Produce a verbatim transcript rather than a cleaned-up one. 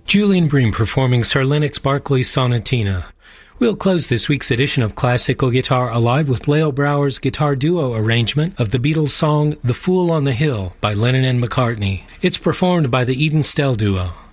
Julian Bream performing Sir Lennox Berkeley's Sonatina. We'll close this week's edition of Classical Guitar Alive with Leo Brower's guitar duo arrangement of the Beatles' song The Fool on the Hill by Lennon and McCartney. It's performed by the Eden Stell Duo.